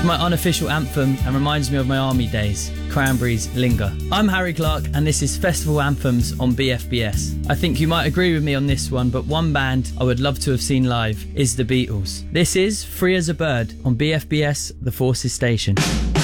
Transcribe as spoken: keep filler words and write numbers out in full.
my unofficial anthem and reminds me of my army days. Cranberries Linger. I'm Harry Clark and this is Festival Anthems on B F B S. I think you might agree with me on this one, but one band I would love to have seen live is the Beatles. This is Free as a Bird on B F B S, The Forces Station.